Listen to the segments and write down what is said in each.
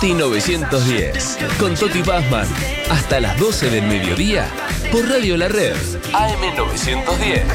Toti 910, con Toti Pazman, hasta las 12 del mediodía, por Radio La Red, AM 910.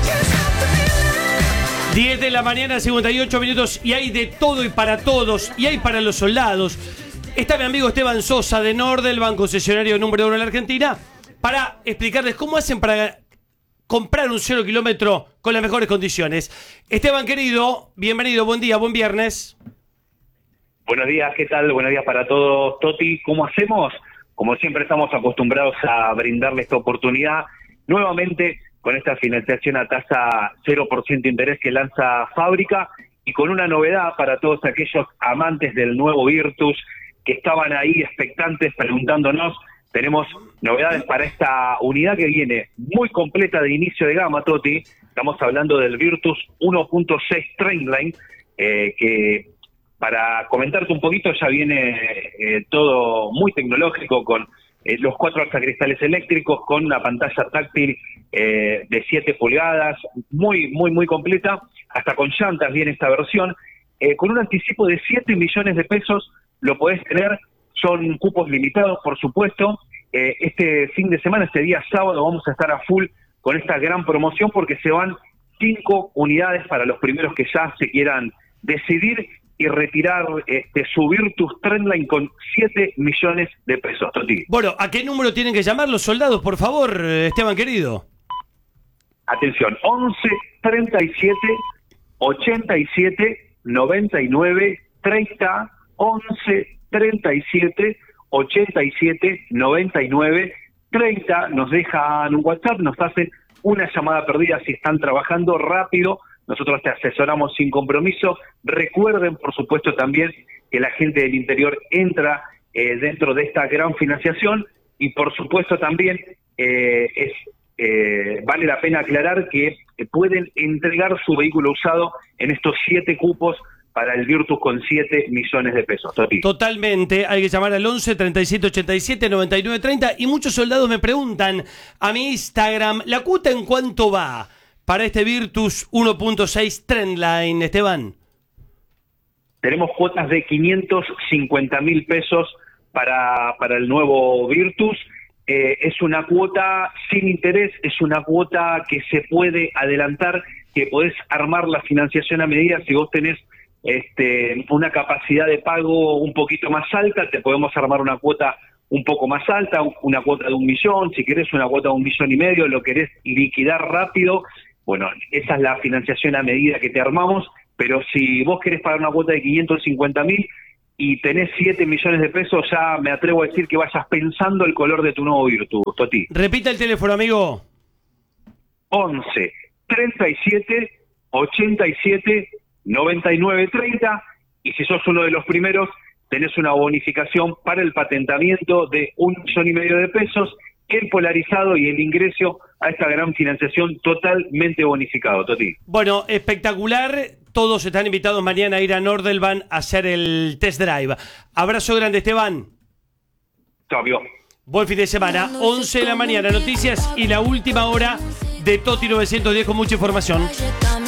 10 de la mañana, 58 minutos, y hay de todo y para todos, y hay para los soldados. Está mi amigo Esteban Sosa de Nordelban, concesionario número 1 en la Argentina, para explicarles cómo hacen para comprar un 0 kilómetro con las mejores condiciones. Esteban, querido, bienvenido, buen día, buen viernes. Buenos días, ¿qué tal? Buenos días para todos. Toti, ¿cómo hacemos? Como siempre estamos acostumbrados a brindarle esta oportunidad, nuevamente con esta financiación a tasa 0% de interés que lanza Fábrica, y con una novedad para todos aquellos amantes del nuevo Virtus que estaban ahí expectantes preguntándonos. Tenemos novedades para esta unidad que viene muy completa de inicio de gama, Toti. Estamos hablando del Virtus 1.6 Trendline, que para comentarte un poquito ya viene todo muy tecnológico, con los 4 alzacristales eléctricos, con una pantalla táctil de 7 pulgadas, muy completa, hasta con llantas viene esta versión, con un anticipo de 7 millones de pesos, lo podés tener, son cupos limitados, por supuesto. Este fin de semana, este día sábado, vamos a estar a full con esta gran promoción porque se van 5 unidades para los primeros que ya se quieran decidir y retirar su Virtus Trendline con 7 millones de pesos, Toti. Bueno, ¿a qué número tienen que llamar los soldados, por favor, Esteban, querido? Atención, 11 37 87 99 30, 11 37 87 99 30, nos dejan un WhatsApp, nos hacen una llamada perdida si están trabajando rápido. Nosotros te asesoramos sin compromiso. Recuerden, por supuesto, también que la gente del interior entra dentro de esta gran financiación, y por supuesto también vale la pena aclarar que pueden entregar su vehículo usado en estos 7 cupos para el Virtus con 7 millones de pesos. Toti. Totalmente, hay que llamar al 11 37 87 99 30, y muchos soldados me preguntan a mi Instagram, ¿la cuota en cuánto va para este Virtus 1.6 Trendline, Esteban? Tenemos cuotas de 550.000 pesos para el nuevo Virtus. Es una cuota sin interés, es una cuota que se puede adelantar, que podés armar la financiación a medida. Si vos tenés una capacidad de pago un poquito más alta, te podemos armar una cuota un poco más alta, una cuota de 1 millón, si querés una cuota de 1,5 millones, lo querés liquidar rápido. Bueno, esa es la financiación a medida que te armamos, pero si vos querés pagar una cuota de 550.000 y tenés 7 millones de pesos, ya me atrevo a decir que vayas pensando el color de tu nuevo Virtus, Toti. Repita el teléfono, amigo. 11 37 87 99 30, y si sos uno de los primeros, tenés una bonificación para el patentamiento de 1,5 millones de pesos, el polarizado y el ingreso a esta gran financiación totalmente bonificado, Toti. Bueno, espectacular. Todos están invitados mañana a ir a Nordelban a hacer el test drive. Abrazo grande, Esteban. Chao, amigo. Buen fin de semana. 11 de la mañana, noticias y la última hora de Toti 910 con mucha información.